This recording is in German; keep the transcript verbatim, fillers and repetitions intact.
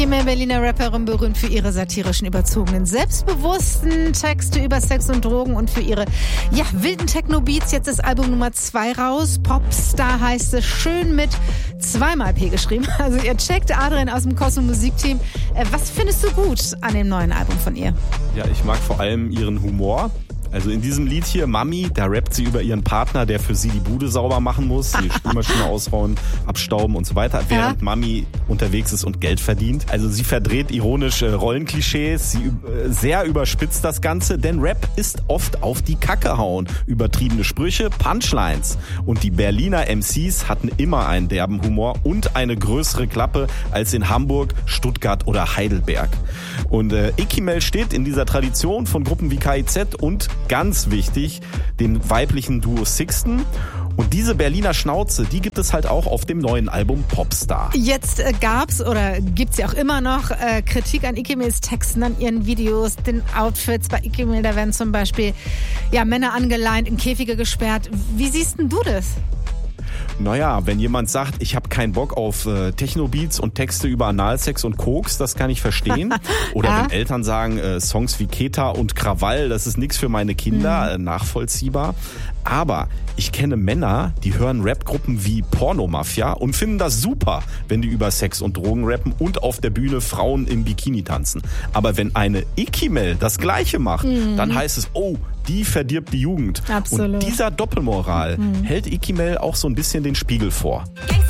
Die Berliner Rapperin berühmt für ihre satirischen, überzogenen, selbstbewussten Texte über Sex und Drogen und für ihre ja, wilden Techno-Beats. Jetzt ist Album Nummer zwei raus. Popstar heißt es, schön mit zweimal P geschrieben. Also ihr checkt Adrian aus dem Cosmo Musikteam. Was findest du gut an dem neuen Album von ihr? Ja, ich mag vor allem ihren Humor. Also in diesem Lied hier, Mami, da rappt sie über ihren Partner, der für sie die Bude sauber machen muss, die Spülmaschine ausräumen, abstauben und so weiter, während ja. Mami unterwegs ist und Geld verdient. Also sie verdreht ironisch äh, Rollenklischees, sie äh, sehr überspitzt das Ganze, denn Rap ist oft auf die Kacke hauen. Übertriebene Sprüche, Punchlines. Und die Berliner M Cs hatten immer einen derben Humor und eine größere Klappe als in Hamburg, Stuttgart oder Heidelberg. Und äh, Ekimel steht in dieser Tradition von Gruppen wie K I Z und ganz wichtig, den weiblichen Duo Sixten. Und diese Berliner Schnauze, die gibt es halt auch auf dem neuen Album Popstar. Jetzt äh, gab's oder gibt's ja auch immer noch äh, Kritik an Ekimels Texten, an ihren Videos, den Outfits. Bei Ekimel, da werden zum Beispiel ja, Männer angeleint, in Käfige gesperrt. Wie siehst denn du das? Naja, wenn jemand sagt, ich habe keinen Bock auf äh, Techno-Beats und Texte über Analsex und Koks, das kann ich verstehen. Oder ja. wenn Eltern sagen, äh, Songs wie Keta und Krawall, das ist nichts für meine Kinder, mhm. äh, nachvollziehbar. Aber ich kenne Männer, die hören Rapgruppen wie Pornomafia und finden das super, wenn die über Sex und Drogen rappen und auf der Bühne Frauen im Bikini tanzen. Aber wenn eine Ekimel das Gleiche macht, mhm. dann heißt es, oh, die verdirbt die Jugend. Absolut. Und dieser Doppelmoral mhm. hält Ekimel auch so ein bisschen den Spiegel vor.